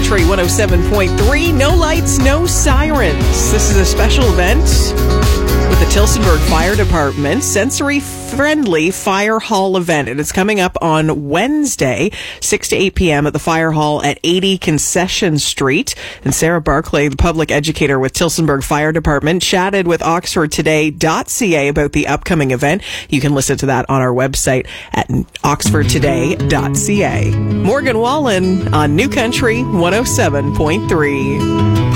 Country 107.3. No lights, no sirens. This is a special event with the Tillsonburg Fire Department sensory-friendly fire hall event, and it's coming up on Wednesday, 6 to 8 p.m. at the Fire Hall at 80 Concession Street. And Sarah Barclay, the public educator with Tillsonburg Fire Department, chatted with oxfordtoday.ca about the upcoming event. You can listen to that on our website at oxfordtoday.ca. Morgan Wallen on New Country 107.3.